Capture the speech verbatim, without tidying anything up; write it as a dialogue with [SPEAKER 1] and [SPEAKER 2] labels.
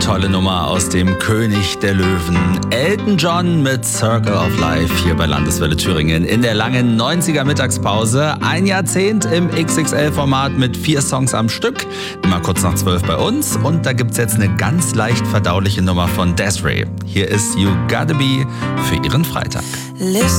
[SPEAKER 1] tolle Nummer aus dem König der Löwen. Elton John mit Circle of Life hier bei Landeswelle Thüringen in der langen neunziger Mittagspause. Ein Jahrzehnt im X X L-Format mit vier Songs am Stück. Immer kurz nach zwölf bei uns. Und da gibt's jetzt eine ganz leicht verdauliche Nummer von Des'ree. Hier ist You Gotta Be für ihren Freitag.
[SPEAKER 2] Listen.